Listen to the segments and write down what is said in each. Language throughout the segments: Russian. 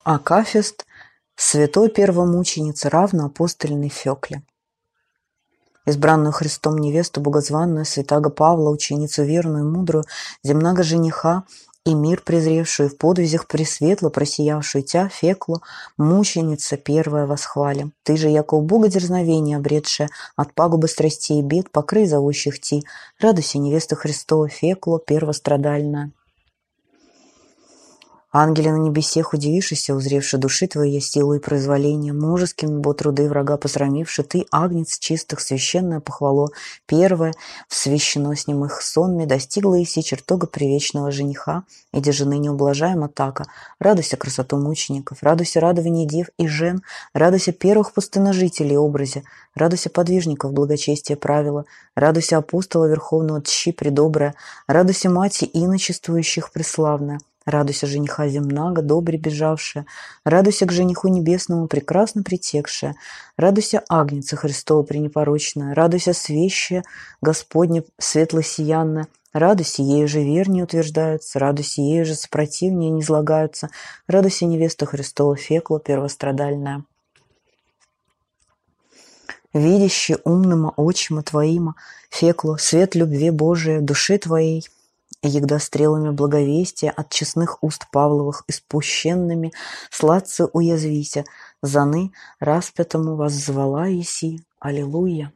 Акафист святой первомученицы равноапостольной Фёкле. Избранную Христом невесту богозванную, святаго Павла, ученицу верную и мудрую, земного жениха и мир презревшую, в подвизях пресветло просиявшую тя, Феклу, мученица первая восхвалим. Ты же, яко у Бога дерзновение обретшая, от пагубы страстей и бед, покрый зовущих ти, радуйся, невеста Христова, Феклу, первострадальная. Ангели на небесех, удивившийся, узревши души твоей силу и произволение, мужескими бо труды врага посрамивши, ты, агнец чистых, священное похвало, первое, всвящено с ним их сонме, достигла Иси чертога привечного жениха, иди жены неублажаема така, радуйся красоту мучеников, радуйся радование дев и жен, радуйся первых пустыножителей образе, радуйся подвижников благочестия правила, радуйся апостола верховного тщи предобрая, радуйся мати иночествующих преславная, радуйся жениха земного, добре бежавшая, радуйся к жениху небесному, прекрасно притекшая, радуйся агнеца Христова пренепорочная, радуйся свещая Господня светлосиянная, радуйся, ею же вернее утверждаются, радуйся, ею же сопротивнее не излагаются, радуйся, невеста Христова Фекла первострадальная. Видящий умныма очима твоима, Фекло, свет любви Божией, души твоей, егда стрелами благовестия от честных уст Павловых испущенными сладцы уязвися, заны распятому воззвала еси. Аллилуйя.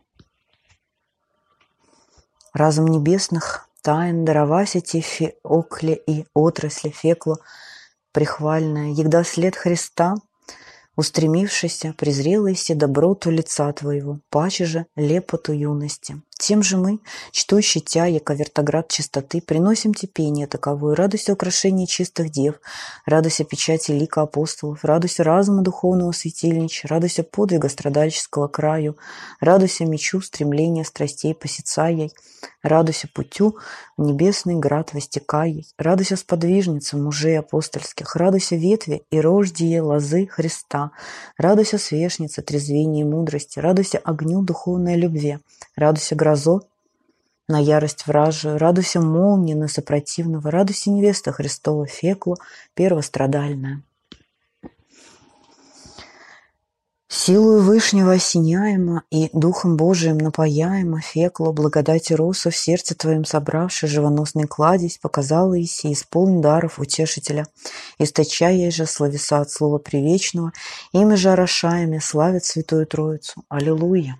Разум небесных тайн даровася те Феокле и отрасли Фекло прихвальная, егда след Христа устремившийся, презрелайся доброту лица твоего, паче же лепоту юности. Тем же мы, чтущие тя, яко вертоград чистоты, приносим те пение таковую, радуйся украшения чистых дев, радуйся печати лика апостолов, радуйся разума духовного светильнича, радуйся подвига страдальческого краю, радуйся мечу стремления страстей посицаей, радуйся путю в небесный град востекаей, радуйся сподвижницам мужей апостольских, радуйся ветви и рождие лозы Христа, радуйся свешнице трезвения и мудрости, радуйся огню духовной любви, радуйся грозо на ярость вражию, радуйся молнии на сопротивного, радуйся невеста Христова Фекла первострадальная. Силою Вышнего осеняема и Духом Божиим напаяема, Фекла, благодати росу в сердце твоем собравши, живоносный кладезь, показала Иси, исполни даров утешителя, источая же словеса от слова привечного, ими же орошаями славят Святую Троицу. Аллилуйя!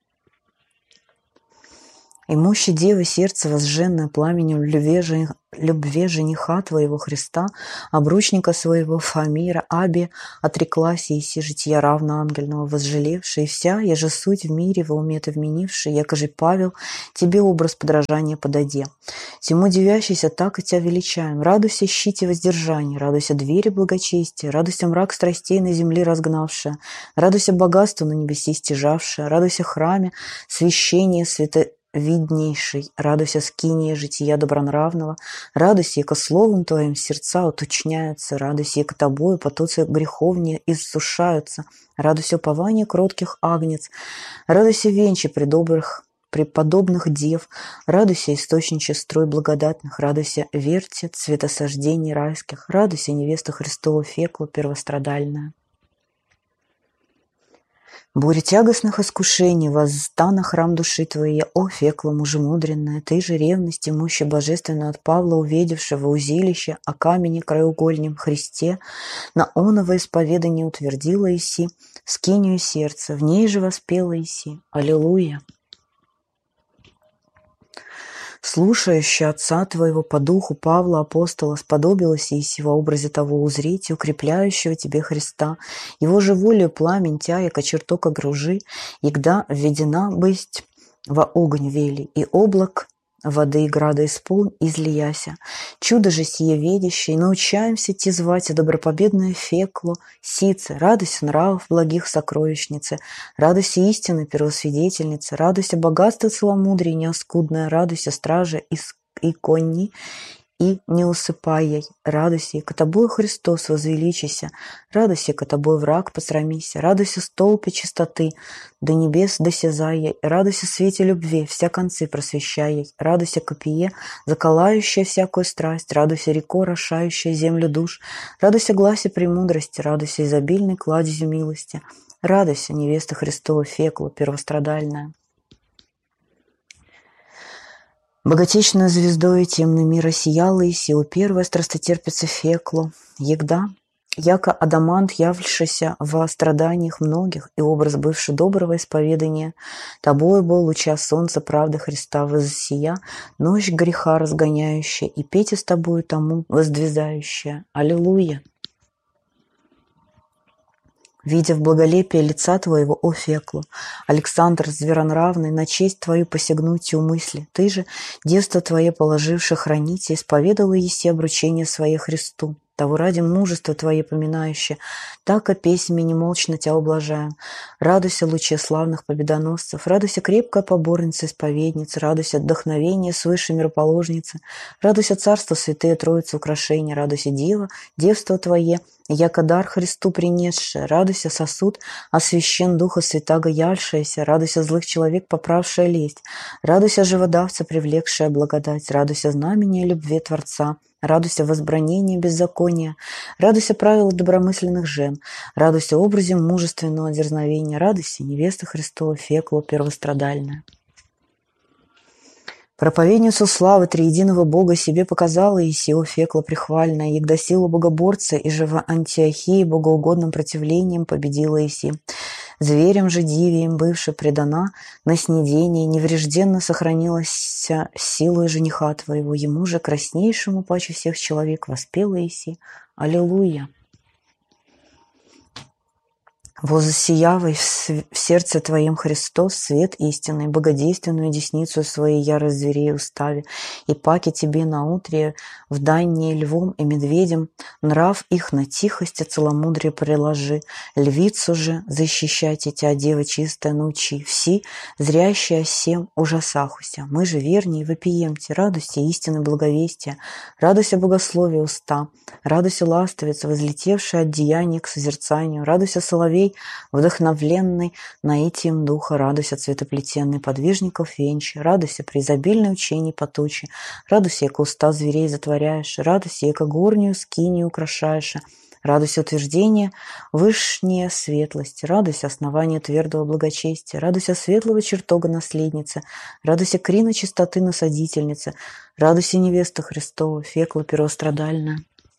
Имущи девы сердце возжженное пламенем любви жениха твоего Христа, обручника своего Фомира, Аби, отреклась Иси жития равно ангельного возжелевшей, и вся, еже суть в мире во уме ты вменивший, якоже Павел, тебе образ подражания подаде. Тему дивящийся так и тебя величаем, радуйся щите воздержания, радуйся двери благочестия, радуйся мрак страстей на земле разгнавшая, радуйся богатству на небеси стяжавшая, радуйся храме, священие виднейший, радуйся скинии жития добронравного, радуйся, яко словом твоим сердца уточняются, радуйся, яко тобою потоцы греховнее иссушаются, радуйся упование кротких агнец, радуйся венче преподобных дев, радуйся источниче строй благодатных, радуйся верте цветосождений райских, радуйся невеста Христова Фекла первострадальная. Буря тягостных искушений возста на храм души твоей, о Фекла мужемудренная, ты же ревности мощи божественной от Павла увидевшего узилище о камне краеугольнем Христе, на оново исповедание утвердила Иси, скинию сердца, в ней же воспела Иси. Аллилуйя! Слушающая отца твоего по духу Павла апостола сподобилась Иси во образе того узреть, укрепляющего тебе Христа, его же волею пламень тя, яко чертог огружи, егда введена бысть во огонь вели, и облак воды и града исполнь излияся. Чудо же сие ведящее, научаемся те звать добропобедное Фекло, сице, радуйся нравов благих сокровищницы, радуйся истины первосвидетельницы, радуйся богатства целомудрия неоскудное, радуйся стража и конни, и не усыпай, радуйся, ко тобою Христос возвеличися, радуйся, ко тобой враг посрамися, радуйся столпе чистоты, до небес досязай, радуйся свете любви, вся концы просвещай, радуйся копье, заколающая всякую страсть, радуйся реко, рошающая землю душ, радуйся гласе премудрости, радуйся изобильной кладезью милости, радуйся, невеста Христова Фекла, первострадальная. Богатечную звездою темной мира сияла и сила первая страстотерпица Феклу, егда, яко адамант, являвшийся во страданиях многих, и образ бывший доброго исповедания, тобою был луча солнца правды Христа воссия, ночь греха разгоняющая, и петя с тобою тому воздвизающая. Аллилуйя! Видя в благолепие лица твоего, о Феклу, Александр зверонравный, на честь твою посягнуть умысли, ты же, детство твое положивши храните, исповедала еси обручение свое Христу, того ради мужества твое поминающее, так и песнями немолчно тебя ублажаем. Радуйся, луче славных победоносцев, радуйся, крепкая поборница исповедница, радуйся, вдохновение свыше мироположницы, радуйся, царство святые Троицы украшения, радуйся, Дева, девство твое, яко дар Христу принесшее, радуйся, сосуд, освящен Духа Святаго явшееся, радуйся, злых человек, поправшая лесть, радуйся, живодавца, привлекшая благодать, радуйся, знамение любви Творца, радуйся, возбранение беззакония, радуйся, правила добромысленных жен, радуйся, образе мужественного дерзновения, радуйся, невеста Христова Фекла первострадальная. Проповедницу славы триединого Бога себе показала Исио Фекла прихвальная, егда силу богоборца и же в Антиохии богоугодным противлением победила Иси. Зверем же дивием бывши предана на снедение, неврежденно сохранилась силой жениха твоего, ему же краснейшему паче всех человек воспела Иси. Аллилуйя! Возосиявай в сердце твоем Христос свет истинный, богодейственную десницу своей ярость зверей устави, и паки тебе наутре в дание львом и медведем, нрав их на тихость и целомудрие приложи, львицу же защищайте тебя, дева чистая, научи, все, зрящие всем ужасахуся, мы же вернее вопиемте, радуйся истины благовестия, радуйся богословия уста, радуйся ластовица, возлетевшая от деяния к созерцанию, радуйся соловей, вдохновленный наитием духа, радуйся цветоплетенный подвижников венчи, радуйся при изобильной учении потучи, радуйся, яко уста зверей затворяешь, радуйся, яко горнюю скинию украшаешь, радуйся утверждение вышнее светлости, радуйся основание твердого благочестия, радуйся светлого чертога наследницы, радуйся крина чистоты насадительницы, радуйся невеста Христова, Фекла первострадальная.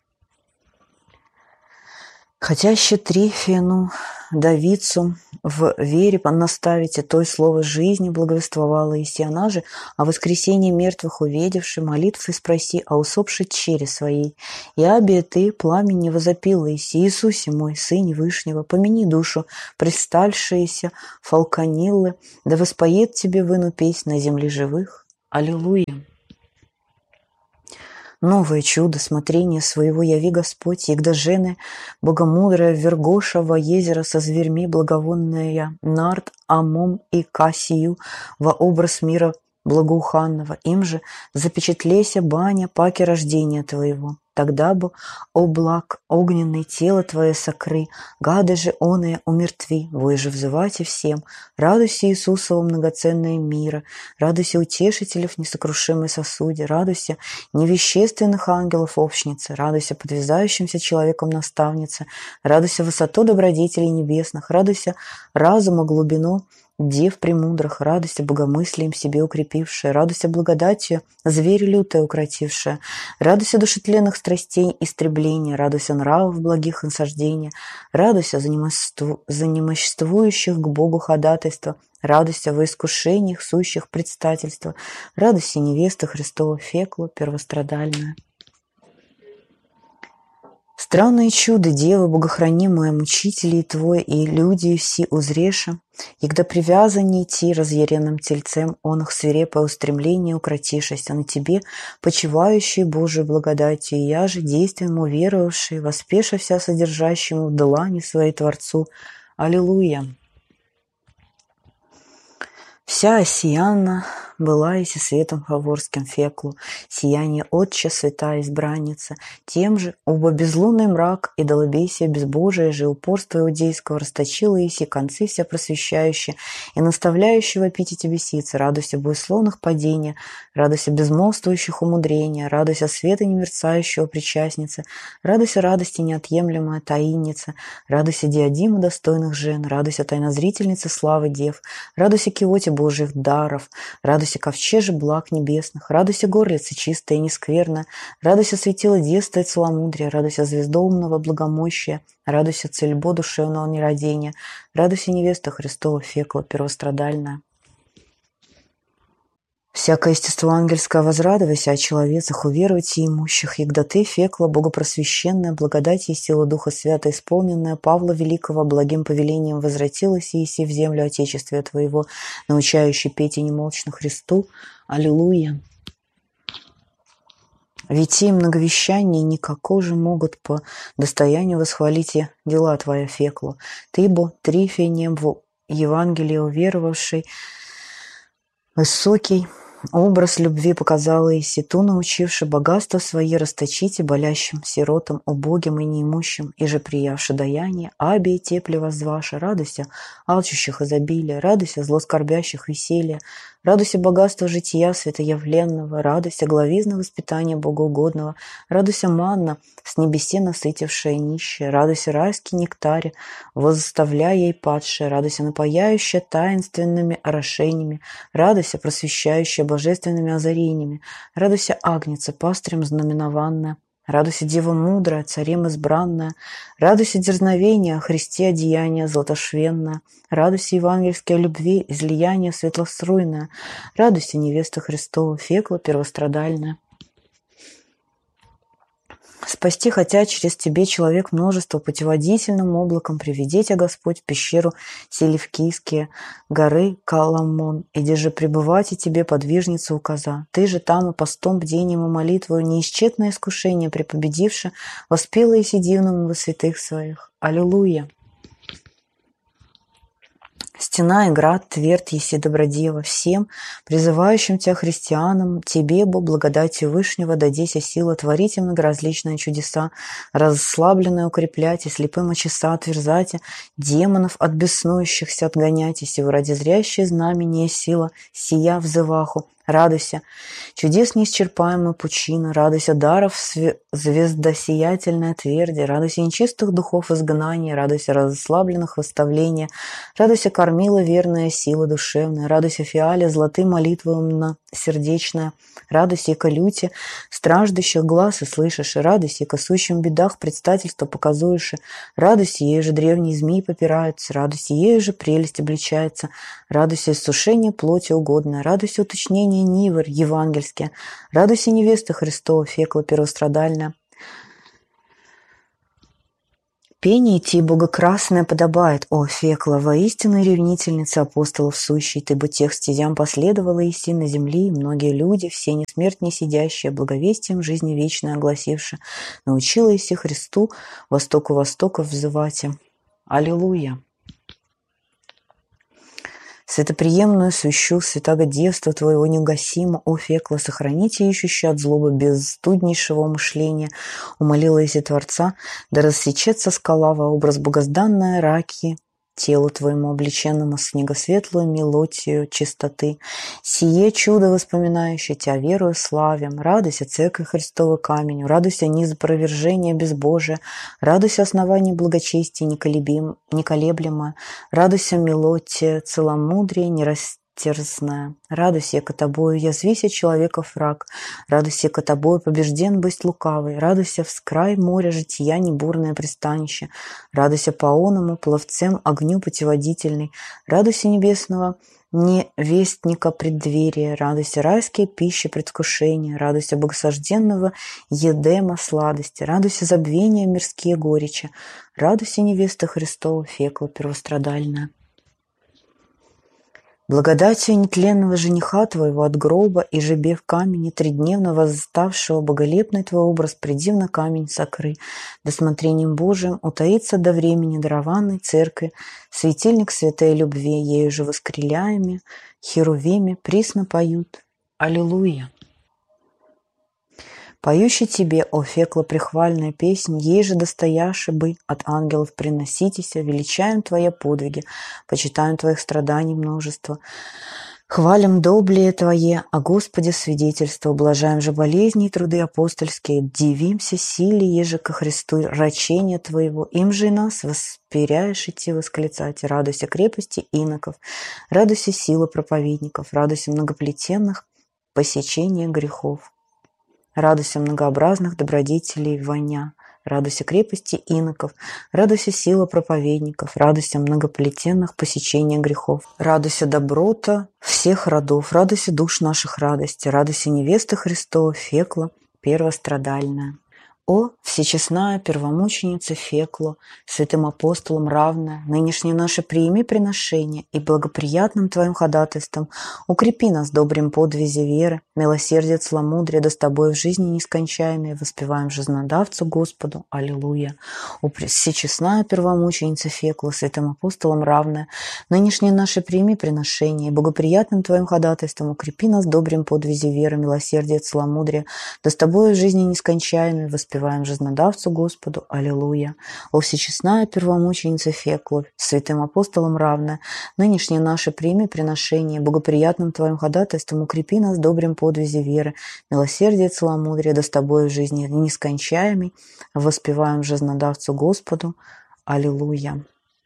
Хотяще Трифину, Давицу в вере наставите, той слово жизни благовествовала Иси, она же о воскресении мертвых увидевши, молитвы спроси о усопшей чере своей. И обе ты пламени возопила Иси, Иисусе мой, Сыне Вышнего, помяни душу предстальшиеся фалкониллы, да воспоет тебе выну песнь на земле живых. Аллилуйя! Новое чудо смотрения своего яви Господь, егда жены богомудрая Вергоша во езеро со зверьми благовонная Нард, Амом и Кассию во образ мира благоуханного, им же запечатлеся баня паки рождения твоего. Тогда бы облак огненный тело твое сокры, гады же оные умертви, вы же взывайте всем. Радуйся Иисусова многоценное мира, радуйся утешителев несокрушимой сосуде, радуйся невещественных ангелов общницы, радуйся подвязающимся человеком наставницы, радуйся высоту добродетелей небесных, радуйся разума глубину дев премудрых, радуйся богомыслием себе укрепившая, радуйся благодатью зверь лютое укротившая, радуйся души тленных страстей истребления, радуйся нравов благих насаждения, радуйся за немоществующих к Богу ходатайства, радуйся во искушениях сущих предстательства, радуйся невеста Христова Фекла первострадальная. Странное чудо, Дева богохранимая, мучителей твой и люди все узреша, егда привязанней ти разъяренным тельцем он их свирепое устремление укротишеся на тебе, почивающий Божией благодатью, и я же действием уверовавший, воспешився содержащему в длани своей Творцу. Аллилуйя! Вся осиянна была и светом фаворским феклу, сияние отче святая избранница, тем же, убо безлунный мрак и долобесие безбожие же упорство иудейского расточило иси концы вся просвещающие и наставляющего аппетите беситься, радуйся буесловных падения, радуйся безмолвствующих умудрения, радуйся света немерцающего причастницы, радуйся радости неотъемлемая таинница, радуйся диадима достойных жен, радуйся тайнозрительницы славы дев, радуйся киоте Божьих даров, радуйся ковчеже благ небесных, радуйся горлице чистая и нескверная, радуйся светило детства и целомудрия, радуйся звездоумного благомощия, радуйся цельбо душевного нерадения, радуйся невеста Христова фекла первострадальная. Всякое естество ангельское возрадуйся о человецах, уверуйте имущих, егда ты, фекла, богопросвященная, благодати и сила Духа Свята исполненная, Павла Великого благим повелением возвратилась иси в землю Отечествия Твоего, научающий петь и немолчно Христу. Аллилуйя! Ведь и многовещание никако же могут по достоянию восхвалить и дела Твоя, феклу. Ты бо трифе небо Евангелие уверовавший, высокий образ любви показала Иси, ту научивши богатство свои расточить и болящим, сиротам, убогим и неимущим, и же приявши даяние, аби и тепле воззваша, радуйся алчущих изобилия, радуйся злоскорбящих веселья, радуйся богатства жития святоявленного, радуйся главизна воспитания богоугодного, радуйся манна, с небесе насытившая нищая, радуйся райский нектаре, возоставляя ей падшее, радуйся напаяющая таинственными орошениями, радуйся просвещающая божественными озарениями, радуйся агнеца, пастырем знаменованная, радуйся дева мудрая, царем избранная, радуйся дерзновения, о Христе одеяние златошвенное, радуйся евангельской любви, излияние светлоструйное, радуйся невеста Христова, фекла первострадальная. Спасти хотя через тебе человек множество путеводительным облаком приведи тебя, Господь, в пещеру Селевкийские, горы Каламон, иди же пребывать и тебе подвижницу указа. Ты же там и постом, бдением и молитвою неисчетное искушение препобедивши, воспела и дивному во святых своих. Аллилуйя! Стена и град, твердь еси добродева, всем, призывающим тебя христианам, тебе, бо благодати Вышнего, дадися сила творить им многоразличные чудеса, расслабленные укреплять и слепым очеса отверзать, демонов от беснующихся отгонять, и сего ради зрящие знамения сила, сия взываху. Радуйся, чудес неисчерпаемая пучина, радуйся даров звездосиятельная тверди, радуйся нечистых духов изгнания, радуйся расслабленных восставления, радуйся кормила верная сила душевная, радуйся фиале золотым молитвам сердечная, радуйся и колюте страждущих глаз и слышишь, и радуйся и косущим бедах предстательство показуешь, радуйся, ею же древние змеи попираются, радуйся, ею же прелесть обличается, радуйся иссушение плоти угодное, радуйся уточнение нивер евангельские, радуйся невеста Христова, фекла первострадальная. Пение идти богокрасное подобает, о, фекла, воистину ревнительница апостолов сущей, ты бы тех стезям последовала иси на земли, и многие люди, все несмертнее сидящие, благовестием жизни вечной огласивши, научила иси Христу востоку востоков взывать. Аллилуйя! Святоприемную свящу, святаго девства Твоего неугасимо, о фекла, сохраните ищущие от злобы безстуднейшего мышления, умолила иси Творца, да рассечется скала во образ богозданная раки, телу Твоему облеченному снегосветлую мелотию чистоты. Сие чудо воспоминающее Тебя верою славим. Радуйся, Церковь Христова каменю, радуйся низ опровержения безбожия, радуйся основание благочестия неколеблемое, радуйся мелотия целомудрие нерастерзная. Радуйся, яко тобою язвися человеков враг, радуйся, яко тобою побежден быть лукавый, радуйся вскрай моря жития небурное пристанище, радуйся по оному пловцем огню путеводительный, радуйся небесного невестника преддверия, радуйся райские пищи предвкушения, радуйся богосожденного едема сладости, радуйся забвения мирские горечи, радуйся невеста Христова, фекла первострадальная. Благодатью нетленного жениха твоего от гроба и жебе в камени тридневно восставшего боголепный твой образ приди на камень сокры, досмотрением Божиим утаится до времени дарованной церкви, светильник святой любви, ею же воскреляями, херувими присно поют. Аллилуйя! Поющий тебе, о Фекла, прихвальная песнь, ей же достояши бы от ангелов приноситеся, величаем твои подвиги, почитаем твоих страданий множество. Хвалим доблие Твое, о Господе свидетельство, блажаем же болезни и труды апостольские, дивимся силе еже ко Христу рачения Твоего, им же и нас воспиряешь идти восклицать, радуйся крепости иноков, радуйся сила проповедников, радуйся многоплетенных посечения грехов. Радуйся многообразных добродетелей воня, радуйся крепости иноков, радуйся сила проповедников, радуйся многоплетенных посечения грехов, радуйся доброта всех родов, радуйся душ наших радости, радуйся невеста Христова, Фекла первострадальная. О, всечестная первомученица Фекло, святым апостолам равная, нынешнее наше прими приношение и благоприятным Твоим ходатайством укрепи нас добрым подвизе веры, милосердие, целомудрие, да с Тобой в жизни нескончаемой воспеваем жизнодавцу Господу. Аллилуйя. О, всечестная первомученица Фекло, святым апостолам равная, нынешнее наше прими приношение и благоприятным Твоим ходатайством укрепи нас добрым подвизе веры, милосердие, целомудрие, да с Тобой в жизни нескончаемой воспеваем жизнодавцу Господу. Аллилуйя. О всечестная первомученица Фекла, святым апостолам равная, нынешнее наше прими приношение, благоприятным Твоим ходатайством укрепи нас добрым подвизе веры, милосердие, целомудрие, да с Тобою в жизни нескончаемой воспеваем жизнодавцу Господу. Аллилуйя.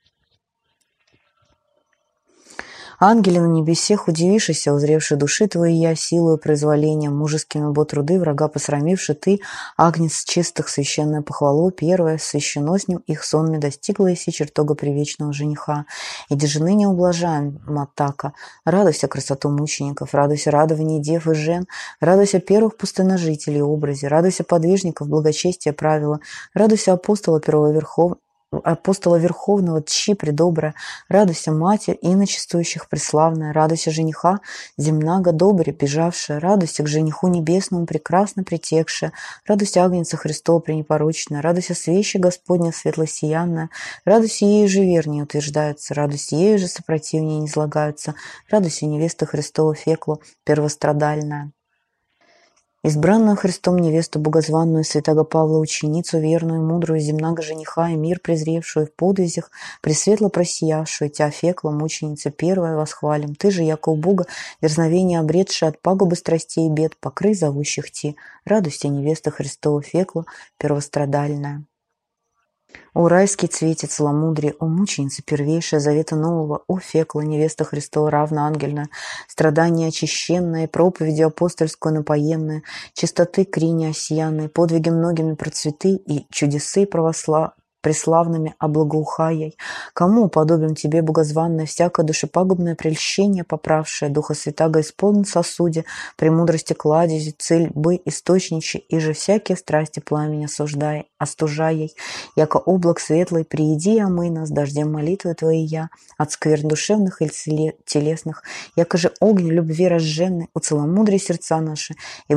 Ангели на небесех, удивившийся, узревши души Твои я, силою произволения, мужескими бо труды, врага посрамивши Ты, агнец чистых, священная похвалу, первое, священо с ним их сонми достигла иси чертога привечного жениха. Иди же ныне ублажаем, Матака, радуйся красоту мучеников, радуйся радований дев и жен, радуйся первых пустыножителей образе, радуйся подвижников благочестия правила, радуйся апостола апостола Верховного, тщи предобрая, радуйся Матерь иночествующих преславная, радуйся жениха земнаго добре бежавшая, радуйся к жениху небесному прекрасно притекшая, радуйся Агнеца Христова пренепорочная, радуйся свечи Господня светлосиянная, радуйся ею же вернее утверждаются, радуйся ею же сопротивнее не излагаются, радуйся невеста Христова Фекло первострадальная. Избранную Христом невесту богозванную, святого Павла ученицу, верную, мудрую, земного жениха и мир презревшую в подвизях, пресветло просиявшую, Тя Фекла, мученица первая, восхвалим. Ты же, яко у Бога, дерзновение обретшая от пагубы страстей и бед, покрый зовущих Ти. Радуйся, невеста Христова Фекла, первострадальная. О райский цвете целомудрие, о мученица первейшая завета нового, о Фекла, невеста Христова равноангельная, страдания очищенные, проповедью апостольскую напоенная, чистоты крини осиянной, подвиги многими процветы и чудесы преславными облагоухаяй. Кому уподобим Тебе, богозванное, всякое душепагубное прельщение, поправшее Духа Святаго исполнен сосуде, премудрости кладези, цель бы источничи, и же всякие страсти пламени остужай, яко облак светлый, прииди, омый нас дождем молитвы Твоей я, от скверн душевных или телесных, яко же огонь любви разженный, уцеломудри сердца наши, и